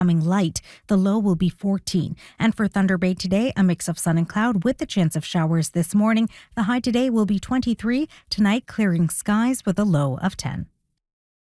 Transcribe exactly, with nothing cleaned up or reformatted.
Becoming light. The low will be fourteen. And for Thunder Bay today, a mix of sun and cloud with the chance of showers this morning. The high today will be twenty-three. Tonight, clearing skies with a low of ten.